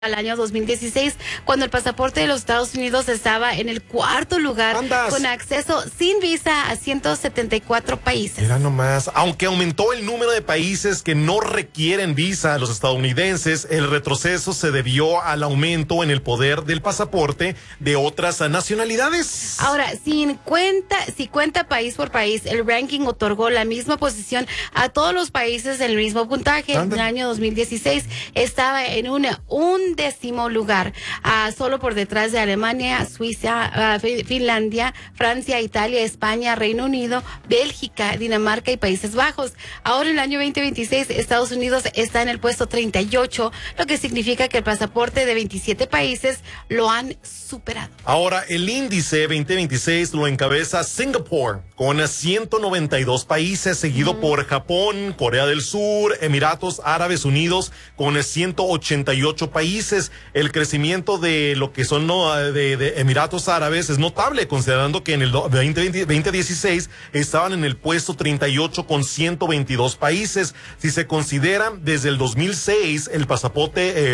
al año 2016, cuando el pasaporte de los Estados Unidos estaba en el cuarto lugar con acceso sin visa a 174 países. Mira nomás, aunque aumentó el número de países que no requieren visa a los estadounidenses, el retroceso se debió al aumento en el poder del pasaporte de otras nacionalidades. Ahora, si cuenta país por país, el ranking otorgó la misma posición a todos los países en el mismo puntaje. En el año 2016 estaba en un décimo lugar, solo por detrás de Alemania, Suiza, Finlandia, Francia, Italia, España, Reino Unido, Bélgica, Dinamarca y Países Bajos. Ahora en el año 2026, Estados Unidos está en el puesto 38, lo que significa que el pasaporte de 27 países lo han superado. Ahora, el índice 2026 lo encabeza Singapur, con 192 países, seguido por Japón, Corea del Sur, Emiratos Árabes Unidos, con 188 países. El crecimiento de lo que son de Emiratos Árabes es notable, considerando que en el 2016 estaban en el puesto 38 con 122 países. Si se considera desde el 2006, el pasaporte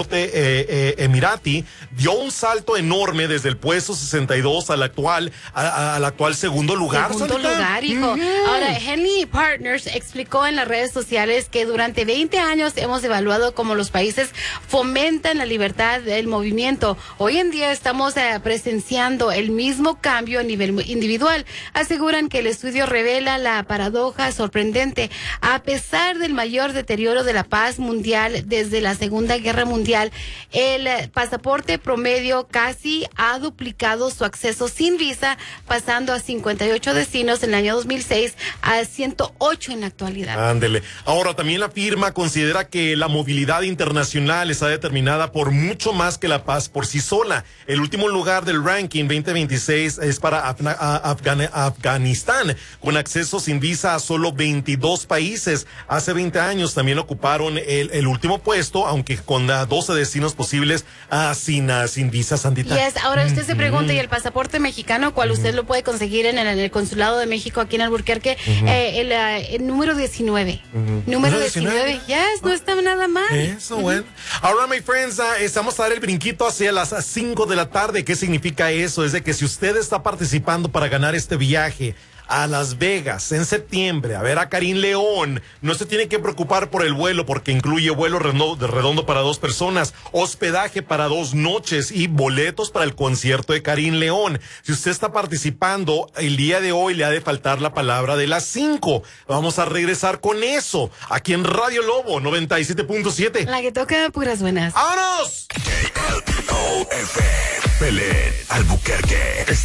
emirati dio un salto enorme desde el puesto 62 al actual segundo lugar. Segundo lugar, hijo. Ahora, Henley Partners explicó en las redes sociales que durante 20 años hemos evaluado cómo los países fomentan la libertad del movimiento. Hoy en día estamos presenciando el mismo cambio a nivel individual. Aseguran que el estudio revela la paradoja sorprendente. A pesar del mayor deterioro de la paz mundial desde la Segunda Guerra Mundial, el pasaporte promedio casi ha duplicado su acceso sin visa, pasando a 58 destinos en el año 2006 a 108 en la actualidad. Ándele. Ahora, también la firma considera que la movilidad internacional está determinada por mucho más que la paz por sí sola. El último lugar del ranking 2026 es para Afganistán, con acceso sin visa a solo 22 países. Hace 20 años también ocuparon el último puesto, aunque con 12 destinos posibles sin visa, Sandita. Ahora usted se pregunta, ¿y el pasaporte mexicano, cuál usted lo puede conseguir en el Consulado de México aquí en Albuquerque? El número 19. Número 19. No está nada mal. Eso, bueno. Ahora, my friends, estamos a dar el brinquito hacia las 5 de la tarde. ¿Qué significa eso? Es de que si usted está participando para ganar este viaje a Las Vegas en septiembre, a ver a Karim León, no se tiene que preocupar por el vuelo, porque incluye vuelo redondo para 2 personas, hospedaje para 2 noches y boletos para el concierto de Karim León. Si usted está participando, el día de hoy le ha de faltar la palabra de las 5. Vamos a regresar con eso, aquí en Radio Lobo 97.7. La que toca puras buenas. ¡Vámonos! KLOF, Belén, Albuquerque.